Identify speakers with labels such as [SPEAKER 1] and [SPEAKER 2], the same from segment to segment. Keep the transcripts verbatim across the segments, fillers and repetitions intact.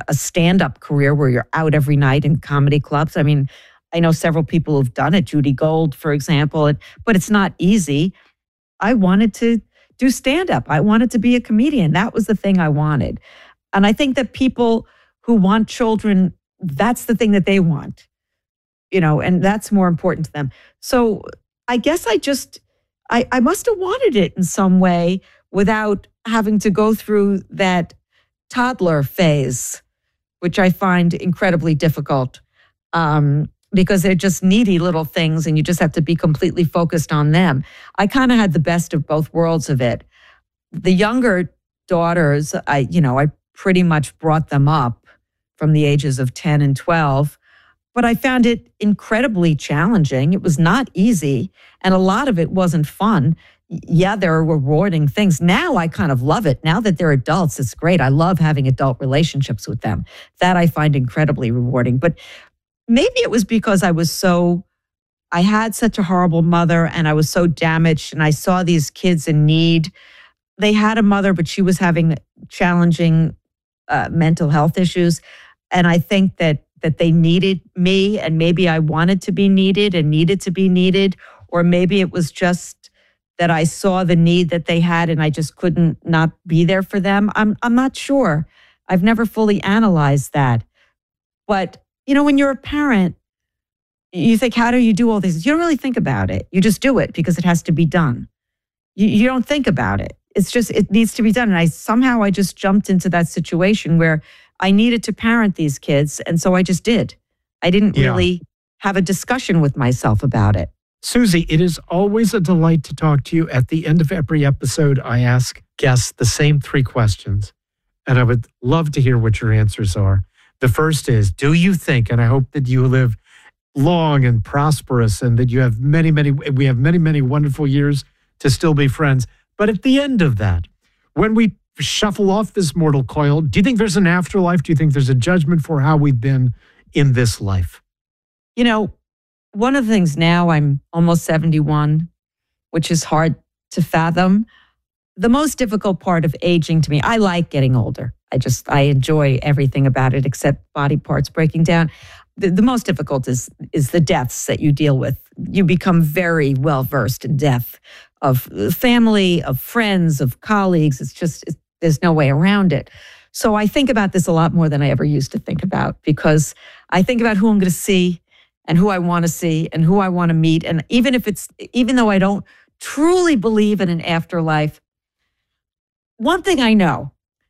[SPEAKER 1] a stand-up career where you're out every night in comedy clubs. I mean, I know several people who've done it, Judy Gold, for example, and, but it's not easy. I wanted to do stand-up. I wanted to be a comedian. That was the thing I wanted. And I think that people who want children, that's the thing that they want, you know, and that's more important to them. So I guess I just, I, I must have wanted it in some way without having to go through that toddler phase, which I find incredibly difficult um, because they're just needy little things and you just have to be completely focused on them. I kind of had the best of both worlds of it. The younger daughters, I, you know, I pretty much brought them up from the ages of ten and twelve, but I found it incredibly challenging. It was not easy, and a lot of it wasn't fun. Yeah, there are rewarding things. Now I kind of love it. Now that they're adults, it's great. I love having adult relationships with them. That I find incredibly rewarding. But maybe it was because I was so, I had such a horrible mother and I was so damaged and I saw these kids in need. They had a mother, but she was having challenging uh, mental health issues. And I think that that they needed me, and maybe I wanted to be needed and needed to be needed, or maybe it was just that I saw the need that they had and I just couldn't not be there for them. I'm I'm not sure. I've never fully analyzed that. But, you know, when you're a parent, you think, how do you do all this? You don't really think about it. You just do it because it has to be done. You, you don't think about it. It's just, it needs to be done. And I somehow I just jumped into that situation where I needed to parent these kids. And so I just did. I didn't
[SPEAKER 2] Yeah.
[SPEAKER 1] really have a discussion with myself about it.
[SPEAKER 2] Susie, it is always a delight to talk to you. At the end of every episode, I ask guests the same three questions, and I would love to hear what your answers are. The first is, do you think, and I hope that you live long and prosperous and that you have many, many, we have many, many wonderful years to still be friends. But at the end of that, when we shuffle off this mortal coil, do you think there's an afterlife? Do you think there's a judgment for how we've been in this life?
[SPEAKER 1] You know, one of the things now, I'm almost seventy-one, which is hard to fathom. The most difficult part of aging to me, I like getting older. I just, I enjoy everything about it except body parts breaking down. The, the most difficult is is the deaths that you deal with. You become very well versed in death of family, of friends, of colleagues. It's just, it's, there's no way around it. So I think about this a lot more than I ever used to think about, because I think about who I'm going to see and who I want to see and who I want to meet. And even if it's, even though I don't truly believe in an afterlife, one thing I know,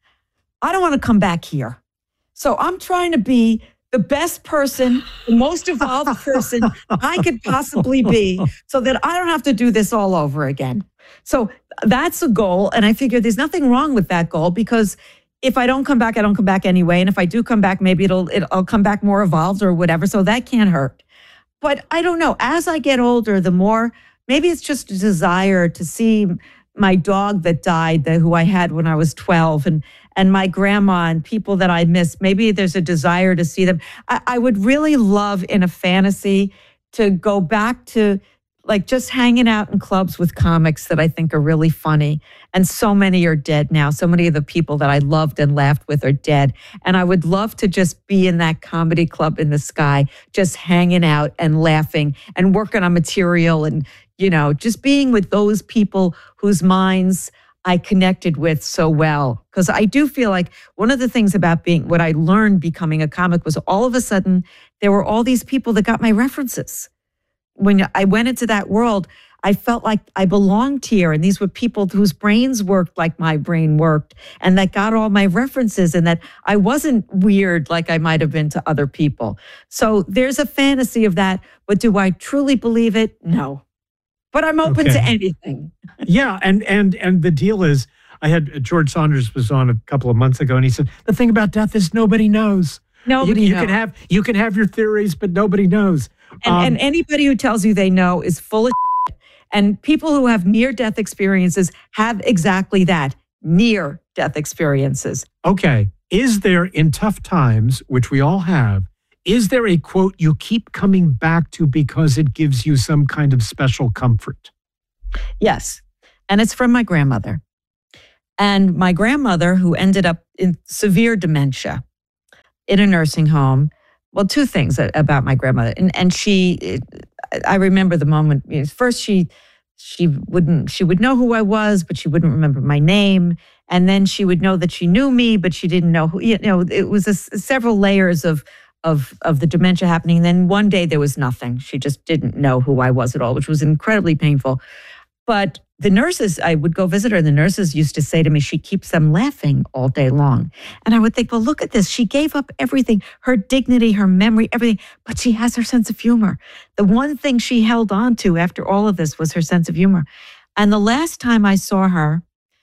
[SPEAKER 1] I don't want to come back here. So I'm trying to be the best person, the most evolved person I could possibly be, so that I don't have to do this all over again. So that's a goal. And I figure there's nothing wrong with that goal, because if I don't come back, I don't come back anyway. And if I do come back, maybe it'll, it'll I'll come back more evolved or whatever. So that can't hurt. But I don't know. As I get older, the more, maybe it's just a desire to see my dog that died, the, who I had when I was twelve, and and my grandma and people that I miss. Maybe there's a desire to see them. I, I would really love, in a fantasy, to go back to like just hanging out in clubs with comics that I think are really funny. And so many are dead now. So many of the people that I loved and laughed with are dead. And I would love to just be in that comedy club in the sky, just hanging out and laughing and working on material and, you know, just being with those people whose minds I connected with so well. Because I do feel like one of the things about being, what I learned becoming a comic was all of a sudden there were all these people that got my references. When I went into that world, I felt like I belonged here. And these were people whose brains worked like my brain worked, and that got all my references, and that I wasn't weird like I might have been to other people. So there's a fantasy of that. But do I truly believe it? No. But I'm open
[SPEAKER 2] Okay.
[SPEAKER 1] to anything.
[SPEAKER 2] Yeah, and and and the deal is, I had George Saunders was on a couple of months ago, and he said the thing about death is nobody knows.
[SPEAKER 1] Nobody
[SPEAKER 2] you, you
[SPEAKER 1] knows.
[SPEAKER 2] can have you can have your theories, but nobody knows.
[SPEAKER 1] And,
[SPEAKER 2] Um,
[SPEAKER 1] and anybody who tells you they know is full of shit. And people who have near-death experiences have exactly that, near-death experiences.
[SPEAKER 2] Okay, is there in tough times, which we all have, is there a quote you keep coming back to because it gives you some kind of special comfort?
[SPEAKER 1] Yes. And it's from my grandmother. And my grandmother, who ended up in severe dementia, in a nursing home. Well, two things about my grandmother. And, and she, I remember the moment, first she, she wouldn't, she would know who I was, but she wouldn't remember my name. And then she would know that she knew me, but she didn't know who, you know, it was a, several layers of, of, of the dementia happening. And then one day there was nothing. She just didn't know who I was at all, which was incredibly painful. But the nurses, I would go visit her. The nurses used to say to me, she keeps them laughing all day long. And I would think, well, look at this. She gave up everything, her dignity, her memory, everything, but she has her sense of humor. The one thing she held on to after all of this was her sense of humor. And the last time I saw her,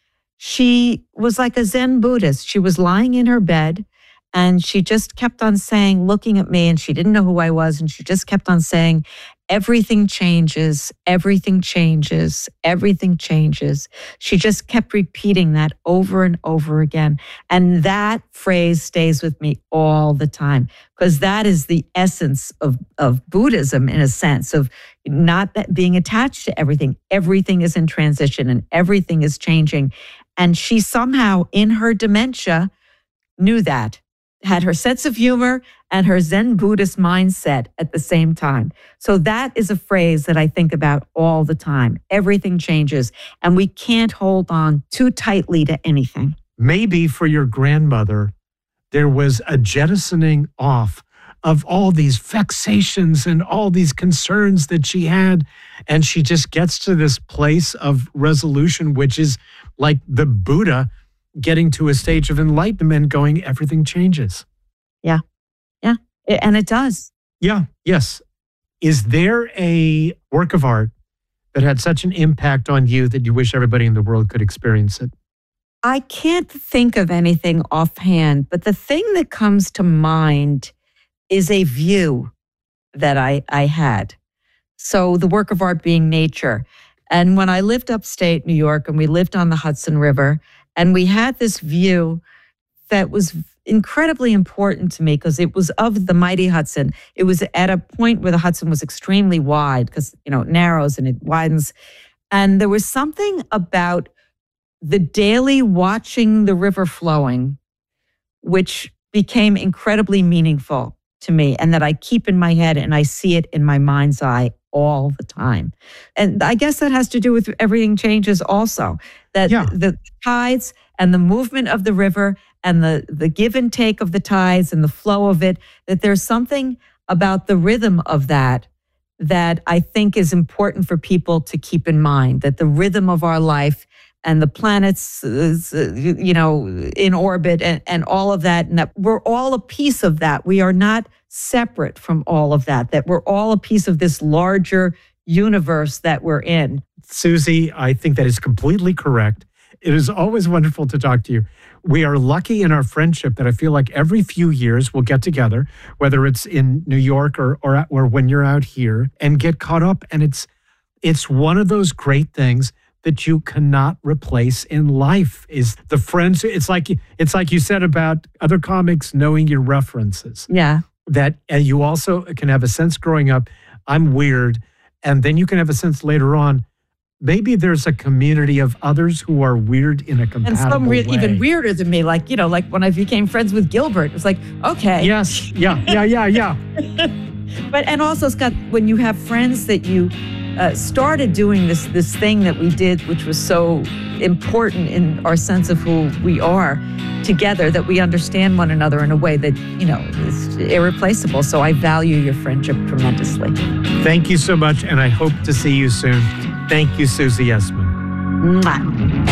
[SPEAKER 1] she was like a Zen Buddhist. She was lying in her bed and she just kept on saying, looking at me, and she didn't know who I was. And she just kept on saying, everything changes, everything changes, everything changes. She just kept repeating that over and over again. And that phrase stays with me all the time, because that is the essence of, of Buddhism, in a sense, of not that being attached to everything. Everything is in transition and everything is changing. And she somehow, in her dementia, knew that, had her sense of humor and her Zen Buddhist mindset at the same time. So that is a phrase that I think about all the time. Everything changes, and we can't hold on too tightly to anything.
[SPEAKER 2] Maybe for your grandmother, there was a jettisoning off of all these vexations and all these concerns that she had, and she just gets to this place of resolution, which is like the Buddha getting to a stage of enlightenment, going, everything changes.
[SPEAKER 1] Yeah. Yeah. And it does.
[SPEAKER 2] Yeah. Yes. Is there a work of art that had such an impact on you that you wish everybody in the world could experience it?
[SPEAKER 1] I can't think of anything offhand, but the thing that comes to mind is a view that I, I had. So the work of art being nature. And when I lived upstate New York and we lived on the Hudson River, and we had this view that was incredibly important to me because it was of the mighty Hudson. It was at a point where the Hudson was extremely wide because, you know, it narrows and it widens. And there was something about the daily watching the river flowing, which became incredibly meaningful to me, and that I keep in my head and I see it in my mind's eye all the time. And I guess that has to do with everything changes also. That yeah. the tides and the movement of the river and the, the give and take of the tides and the flow of it, that there's something about the rhythm of that that I think is important for people to keep in mind, that the rhythm of our life and the planets, you know, in orbit and, and all of that, and that we're all a piece of that. We are not separate from all of that, that we're all a piece of this larger universe that we're in.
[SPEAKER 2] Susie, I think that is completely correct. It is always wonderful to talk to you. We are lucky in our friendship that I feel like every few years we'll get together, whether it's in New York or or, or when you're out here, and get caught up. And it's it's one of those great things that you cannot replace in life, is the friends. It's like it's like you said about other comics, knowing your references.
[SPEAKER 1] Yeah.
[SPEAKER 2] That and you also can have a sense growing up, I'm weird. And then you can have a sense later on, maybe there's a community of others who are weird in a compatible
[SPEAKER 1] and some re-
[SPEAKER 2] way.
[SPEAKER 1] even weirder than me. Like, you know, like when I became friends with Gilbert, it was like, okay.
[SPEAKER 2] Yes. Yeah. Yeah. Yeah. Yeah.
[SPEAKER 1] But, and also, Scott, when you have friends that you uh, started doing this, this thing that we did, which was so important in our sense of who we are together, that we understand one another in a way that, you know, is irreplaceable. So I value your friendship tremendously.
[SPEAKER 2] Thank you so much. And I hope to see you soon. Thank you, Susie Essman.
[SPEAKER 1] Mwah.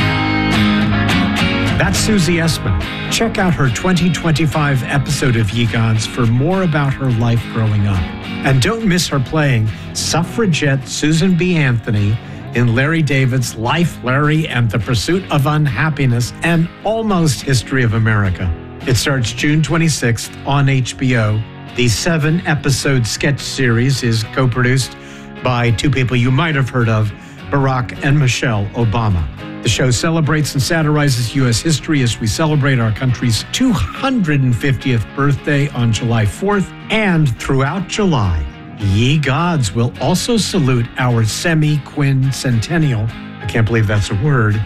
[SPEAKER 2] That's Susie Essman. Check out her twenty twenty-five episode of Ye Gods for more about her life growing up. And don't miss her playing suffragette Susan B. Anthony in Larry David's Life, Larry, and the Pursuit of Unhappiness, an almost history of America. It starts June twenty-sixth on H B O. The seven-episode sketch series is co-produced by two people you might have heard of, Barack and Michelle Obama. The show celebrates and satirizes U S history as we celebrate our country's two hundred fiftieth birthday on July fourth. And throughout July, Ye Gods will also salute our semi-quincentennial, I can't believe that's a word,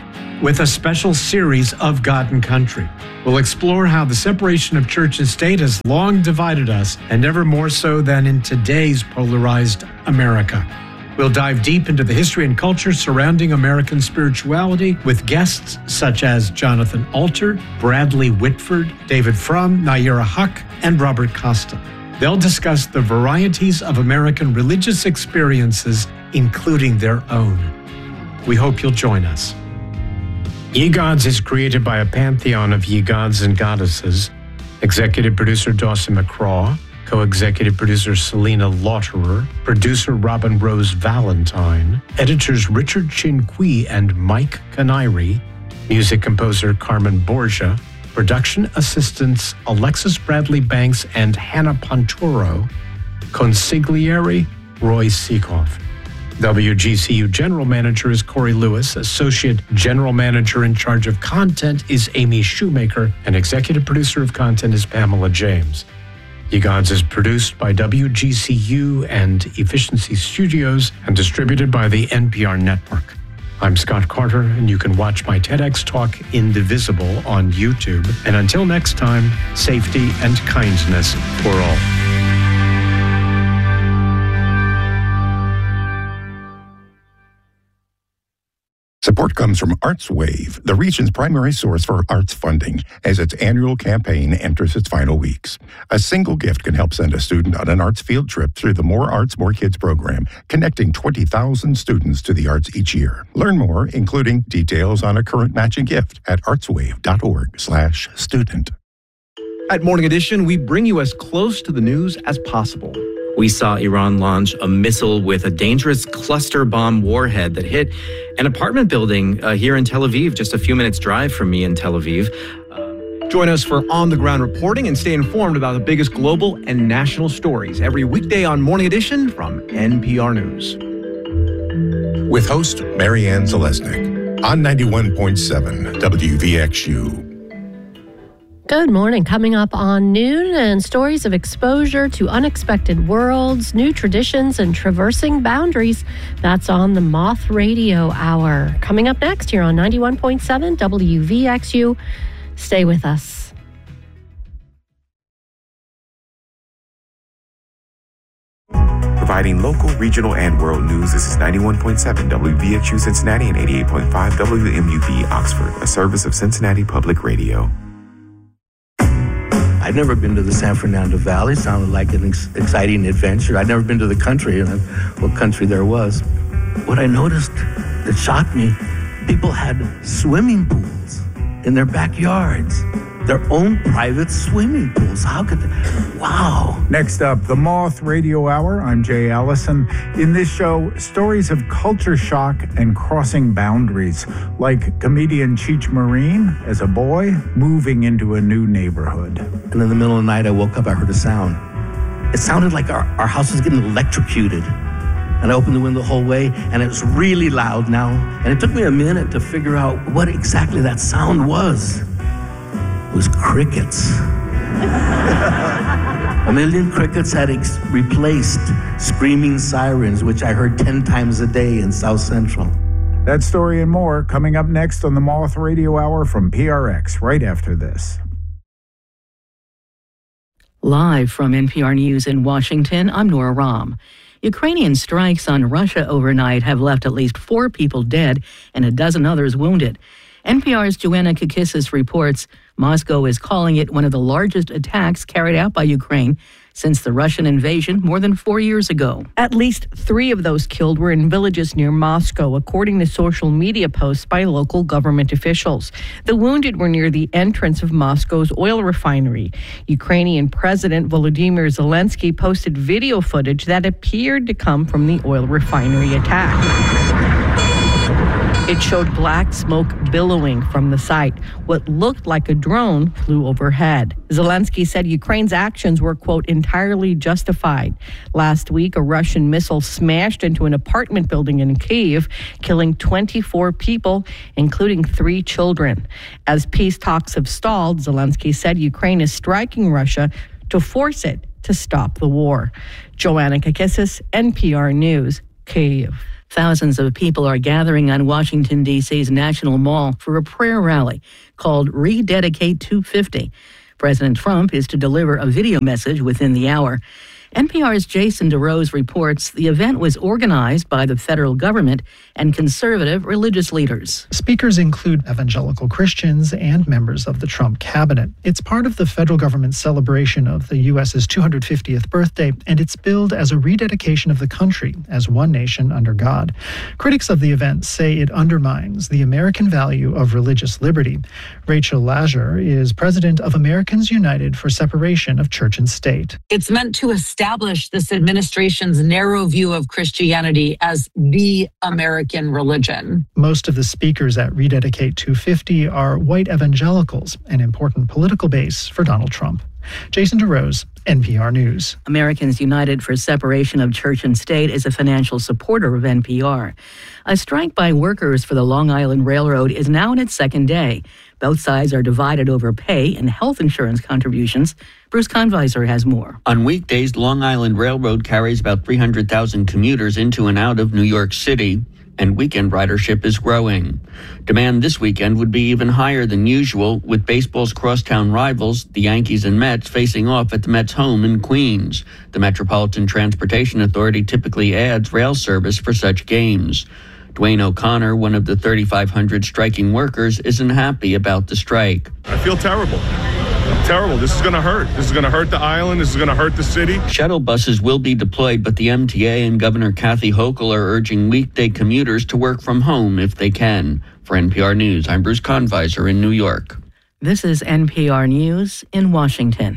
[SPEAKER 2] with a special series of God and Country. We'll explore how the separation of church and state has long divided us, and never more so than in today's polarized America. We'll dive deep into the history and culture surrounding American spirituality with guests such as Jonathan Alter, Bradley Whitford, David Frum, Naira Huck, and Robert Costa. They'll discuss the varieties of American religious experiences, including their own. We hope you'll join us. Ye Gods is created by a pantheon of ye gods and goddesses. Executive producer Dawson McCraw, co-executive producer Selena Lauterer, producer Robin Rose Valentine, editors Richard Chinqui and Mike Canary, music composer Carmen Borgia, production assistants Alexis Bradley Banks and Hannah Ponturo, consigliere Roy Seekoff. W G C U General Manager is Corey Lewis, Associate General Manager in charge of content is Amy Shoemaker, and Executive Producer of Content is Pamela James. Ye Gods is produced by W G C U and Efficiency Studios and distributed by the N P R Network. I'm Scott Carter, and you can watch my TEDx talk Indivisible on YouTube. And until next time, safety and kindness for all.
[SPEAKER 3] Support comes from ArtsWave, the region's primary source for arts funding, as its annual campaign enters its final weeks. A single gift can help send a student on an arts field trip through the More Arts, More Kids program, connecting twenty thousand students to the arts each year. Learn more, including details on a current matching gift, at artswave.org slash student.
[SPEAKER 4] At Morning Edition, we bring you as close to the news as possible.
[SPEAKER 5] We saw Iran launch a missile with a dangerous cluster bomb warhead that hit an apartment building uh, here in Tel Aviv, just a few minutes drive from me in Tel Aviv. Uh,
[SPEAKER 4] Join us for on-the-ground reporting and stay informed about the biggest global and national stories every weekday on Morning Edition from N P R News.
[SPEAKER 3] With host Marianne Zalesnik on ninety-one point seven W V X U.
[SPEAKER 6] Good morning. Coming up on noon, and stories of exposure to unexpected worlds, new traditions, and traversing boundaries. That's on the Moth Radio Hour. Coming up next here on ninety-one point seven W V X U. Stay with us.
[SPEAKER 7] Providing local, regional, and world news, this is ninety-one point seven W V X U Cincinnati and eighty-eight point five W M U B Oxford, a service of Cincinnati Public Radio.
[SPEAKER 8] I'd never been to the San Fernando Valley. It sounded like an ex- exciting adventure. I'd never been to the country, and what country there was. What I noticed that shocked me, people had swimming pools in their backyards. Their own private swimming pools. How could they? Wow.
[SPEAKER 9] Next up, the Moth Radio Hour. I'm Jay Allison. In this show, stories of culture shock and crossing boundaries, like comedian Cheech Marine as a boy moving into a new neighborhood.
[SPEAKER 8] And in the middle of the night, I woke up, I heard a sound. It sounded like our, our house was getting electrocuted. And I opened the window the whole way, and it was really loud now. And it took me a minute to figure out what exactly that sound was. It was crickets. A million crickets had ex- replaced screaming sirens, which I heard ten times a day in South Central.
[SPEAKER 9] That story and more coming up next on the Moth Radio Hour from P R X, right after this.
[SPEAKER 10] Live from N P R News in Washington, I'm Nora Rahm. Ukrainian strikes on Russia overnight have left at least four people dead and a dozen others wounded. N P R's Joanna Kakissis reports Moscow is calling it one of the largest attacks carried out by Ukraine since the Russian invasion more than four years ago.
[SPEAKER 11] At least three of those killed were in villages near Moscow, according to social media posts by local government officials. The wounded were near the entrance of Moscow's oil refinery. Ukrainian President Volodymyr Zelensky posted video footage that appeared to come from the oil refinery attack. It showed black smoke billowing from the site. What looked like a drone flew overhead. Zelensky said Ukraine's actions were, quote, entirely justified. Last week, a Russian missile smashed into an apartment building in Kyiv, killing twenty-four people, including three children. As peace talks have stalled, Zelensky said Ukraine is striking Russia to force it to stop the war. Joanna Kakissis, N P R News, Kyiv.
[SPEAKER 10] Thousands of people are gathering on Washington, D C's National Mall for a prayer rally called Rededicate two fifty. President Trump is to deliver a video message within the hour. N P R's Jason DeRose reports the event was organized by the federal government and conservative religious leaders.
[SPEAKER 12] Speakers include evangelical Christians and members of the Trump cabinet. It's part of the federal government's celebration of the U S's two hundred fiftieth birthday, and it's billed as a rededication of the country as one nation under God. Critics of the event say it undermines the American value of religious liberty. Rachel Lajer is president of Americans United for Separation of Church and State.
[SPEAKER 13] It's meant to establish Establish this administration's narrow view of Christianity as the American religion.
[SPEAKER 12] Most of the speakers at Rededicate two fifty are white evangelicals, an important political base for Donald Trump. Jason DeRose, N P R News.
[SPEAKER 10] Americans United for Separation of Church and State is a financial supporter of N P R. A strike by workers for the Long Island Railroad is now in its second day. Both sides are divided over pay and health insurance contributions. Bruce Conviser has more.
[SPEAKER 14] On weekdays, Long Island Railroad carries about three hundred thousand commuters into and out of New York City, and weekend ridership is growing. Demand this weekend would be even higher than usual, with baseball's crosstown rivals, the Yankees and Mets, facing off at the Mets' home in Queens. The Metropolitan Transportation Authority typically adds rail service for such games. Dwayne O'Connor, one of the thirty-five hundred striking workers, isn't happy about the strike.
[SPEAKER 15] I feel terrible. Terrible. This is going to hurt. This is going to hurt the island. This is going to hurt the city.
[SPEAKER 14] Shuttle buses will be deployed, but the M T A and Governor Kathy Hochul are urging weekday commuters to work from home if they can. For N P R News, I'm Bruce Conviser in New York.
[SPEAKER 10] This is N P R News in Washington.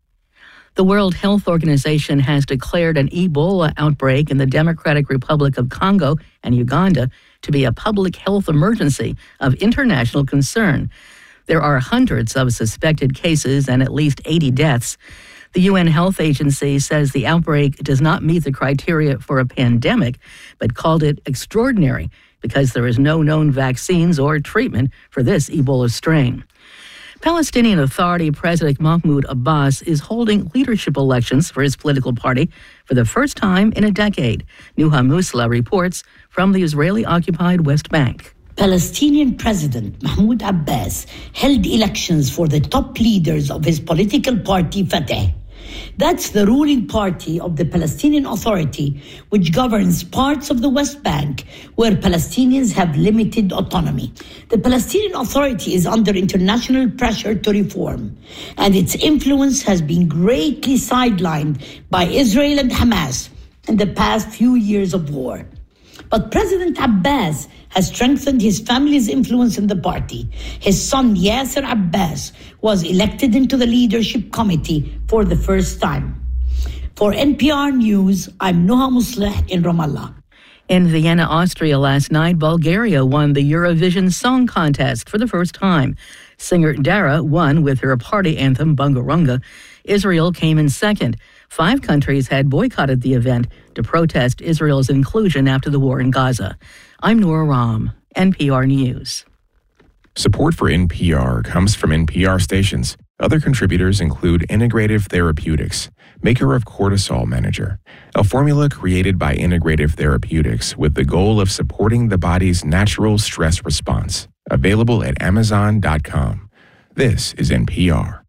[SPEAKER 10] The World Health Organization has declared an Ebola outbreak in the Democratic Republic of Congo and Uganda to be a public health emergency of international concern. There are hundreds of suspected cases and at least eighty deaths. The U N Health Agency says the outbreak does not meet the criteria for a pandemic, but called it extraordinary because there is no known vaccines or treatment for this Ebola strain. Palestinian Authority President Mahmoud Abbas is holding leadership elections for his political party for the first time in a decade. Nuha Musla reports from the Israeli-occupied West Bank.
[SPEAKER 16] Palestinian President Mahmoud Abbas held elections for the top leaders of his political party, Fatah. That's the ruling party of the Palestinian Authority, which governs parts of the West Bank where Palestinians have limited autonomy. The Palestinian Authority is under international pressure to reform, and its influence has been greatly sidelined by Israel and Hamas in the past few years of war. But President Abbas has strengthened his family's influence in the party. His son Yasser Abbas was elected into the leadership committee for the first time. For N P R News, I'm Nuha Musleh in Ramallah.
[SPEAKER 10] In Vienna, Austria last night, Bulgaria won the Eurovision Song Contest for the first time. Singer Dara won with her party anthem, Bungarunga. Israel came in second. Five countries had boycotted the event to protest Israel's inclusion after the war in Gaza. I'm Nora Ram, N P R News.
[SPEAKER 17] Support for N P R comes from N P R stations. Other contributors include Integrative Therapeutics, maker of Cortisol Manager, a formula created by Integrative Therapeutics with the goal of supporting the body's natural stress response. Available at amazon dot com. This is N P R.